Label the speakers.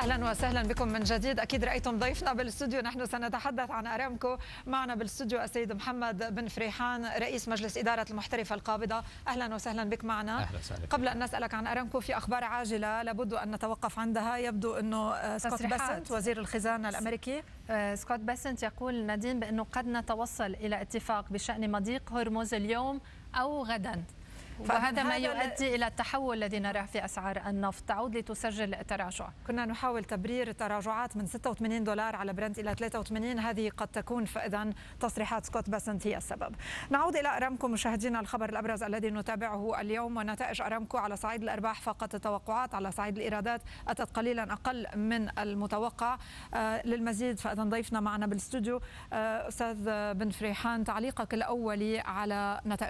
Speaker 1: أهلا وسهلا بكم من جديد. أكيد رأيتم ضيفنا بالاستوديو، نحن سنتحدث عن أرامكو. معنا بالاستوديو السيد محمد بن فريحان رئيس مجلس إدارة المحترفة القابضة. أهلا وسهلا بك معنا.
Speaker 2: أهلا وسهلا.
Speaker 1: قبل أن نسألك عن أرامكو في أخبار عاجلة لابد أن نتوقف عندها. يبدو أنه سكوت بيسنت وزير الخزانة الأمريكي
Speaker 3: سكوت بيسنت يقول نادين بأنه قد نتوصل إلى اتفاق بشأن مضيق هرمز اليوم أو غدا، وهذا ما يؤدي إلى التحول الذي نراه في أسعار النفط تعود لتسجل تراجع.
Speaker 1: كنا نحاول تبرير التراجعات من $86 على برنت إلى 83. هذه قد تكون فإذا تصريحات سكوت بيسنت هي السبب. نعود إلى أرامكو مشاهدينا. الخبر الأبرز الذي نتابعه اليوم ونتائج أرامكو على صعيد الأرباح فقط التوقعات، على صعيد الإيرادات أتت قليلا أقل من المتوقع. للمزيد فإذا ضيفنا معنا بالاستوديو أستاذ بن فريحان، تعليقك الأولي على نتائج